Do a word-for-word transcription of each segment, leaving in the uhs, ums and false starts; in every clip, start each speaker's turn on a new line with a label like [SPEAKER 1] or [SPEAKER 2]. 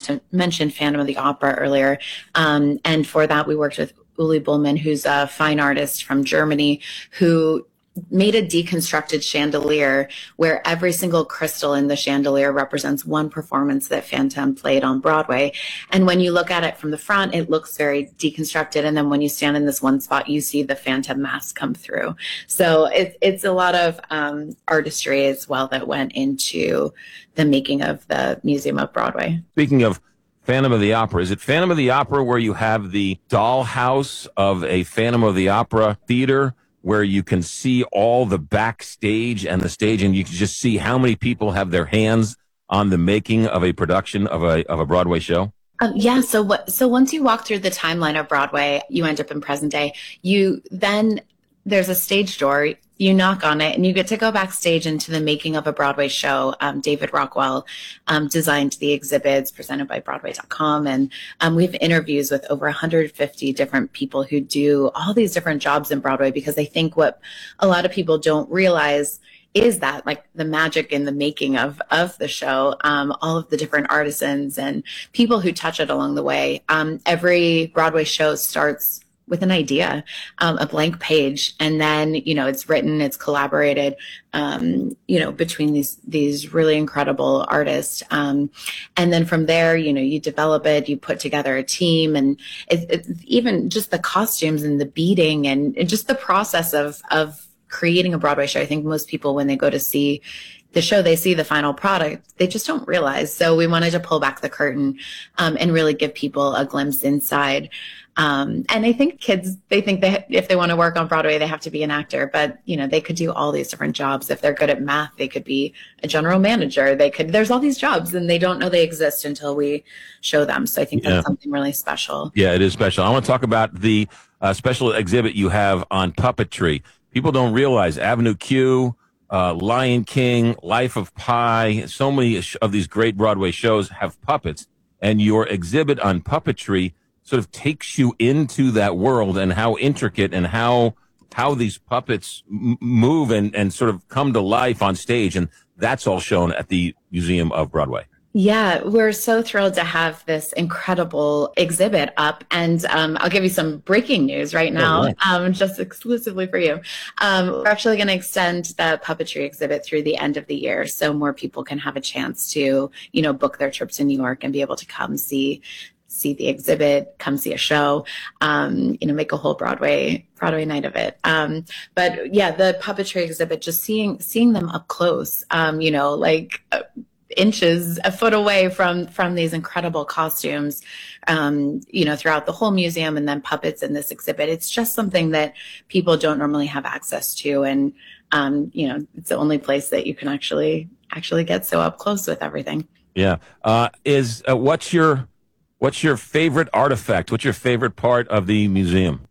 [SPEAKER 1] mentioned, mentioned Phantom of the Opera earlier. Um, and for that, we worked with Uli Bullman, who's a fine artist from Germany, who made a deconstructed chandelier where every single crystal in the chandelier represents one performance that Phantom played on Broadway. And when you look at it from the front, it looks very deconstructed. And then when you stand in this one spot, you see the Phantom mask come through. So it, it's a lot of um, artistry as well that went into the making of the Museum of Broadway.
[SPEAKER 2] Speaking of Phantom of the Opera, is it Phantom of the Opera where you have the dollhouse of a Phantom of the Opera theater, where you can see all the backstage and the stage, and you can just see how many people have their hands on the making of a production of a of a Broadway show?
[SPEAKER 1] Um, yeah. So what? So once you walk through the timeline of Broadway, you end up in present day. You then there's a stage door. You knock on it, and you get to go backstage into the making of a Broadway show. Um, David Rockwell um, designed the exhibits presented by Broadway dot com, and um, we have interviews with over one hundred fifty different people who do all these different jobs in Broadway, because I think what a lot of people don't realize is that, like, the magic in the making of of the show, um, all of the different artisans and people who touch it along the way. Um, every Broadway show starts with an idea, um, a blank page, and then, you know, it's written, it's collaborated, um, you know, between these these really incredible artists, um, and then from there, you know, you develop it, you put together a team, and it, it, even just the costumes and the beading and, and just the process of of creating a Broadway show. I think most people, when they go to see the show, they see the final product, they just don't realize. So we wanted to pull back the curtain um, and really give people a glimpse inside. Um, and I think kids, they think that if they want to work on Broadway, they have to be an actor, but, you know, they could do all these different jobs. If they're good at math, they could be a general manager. They could, there's all these jobs, and they don't know they exist until we show them. So I think that's yeah. something really special.
[SPEAKER 2] Yeah, it is special. I want to talk about the uh, special exhibit you have on puppetry. People don't realize Avenue Q, uh, Lion King, Life of Pi, so many of these great Broadway shows have puppets, and your exhibit on puppetry sort of takes you into that world and how intricate and how how these puppets m- move and, and sort of come to life on stage. And that's all shown at the Museum of Broadway.
[SPEAKER 1] Yeah, we're so thrilled to have this incredible exhibit up. And um, I'll give you some breaking news right now, oh, right. Um, just exclusively for you. Um, we're actually going to extend the puppetry exhibit through the end of the year, so more people can have a chance to, you know, book their trip to New York and be able to come see see the exhibit, come see a show, um, you know, make a whole Broadway Broadway night of it. Um, but yeah, the puppetry exhibit, just seeing seeing them up close, um, you know, like uh, inches, a foot away from from these incredible costumes, um, you know, throughout the whole museum, and then puppets in this exhibit. It's just something that people don't normally have access to, and um, you know, it's the only place that you can actually actually get so up close with everything.
[SPEAKER 2] Yeah, uh, is uh, what's your What's your favorite artifact? What's your favorite part of the museum?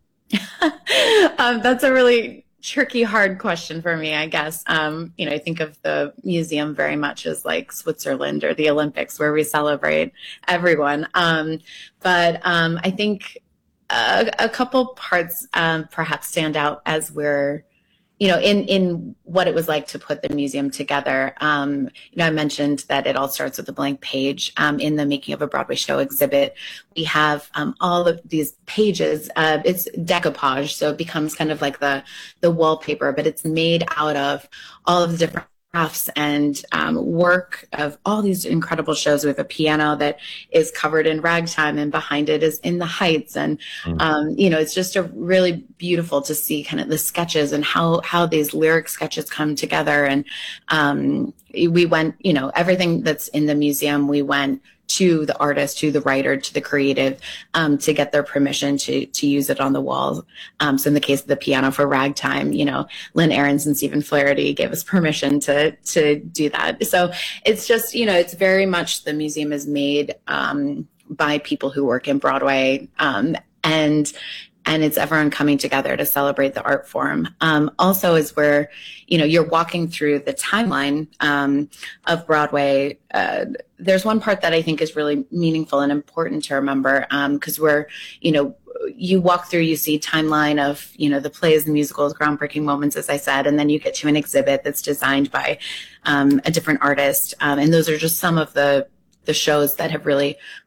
[SPEAKER 1] um, that's a really tricky, hard question for me, I guess. Um, you know, I think of the museum very much as like Switzerland or the Olympics, where we celebrate everyone. Um, but um, I think a, a couple parts um, perhaps stand out as we're, you know, in, in what it was like to put the museum together. Um, you know, I mentioned that it all starts with a blank page. Um, in the Making of a Broadway Show exhibit, we have um, all of these pages. Uh, it's decoupage, so it becomes kind of like the, the wallpaper, but it's made out of all of the different crafts and um, work of all these incredible shows. We have a piano that is covered in ragtime, and behind it is In the Heights. And, mm. um, you know, it's just a really beautiful to see kind of the sketches and how, how these lyric sketches come together. And um, we went, you know, everything that's in the museum, we went to the artist, to the writer, to the creative, um, to get their permission to to use it on the wall. Um, so in the case of the piano for Ragtime, you know, Lynn Ahrens and Stephen Flaherty gave us permission to to do that. So it's just, you know, it's very much, the museum is made um, by people who work in Broadway, um, and and it's everyone coming together to celebrate the art form. Um, also, is where, you know, you're walking through the timeline um, of Broadway. Uh, there's one part that I think is really meaningful and important to remember, because um, we're, you know, you walk through, you see timeline of, you know, the plays, the musicals, groundbreaking moments, as I said, and then you get to an exhibit that's designed by um, a different artist. Um, and those are just some of the the shows that have really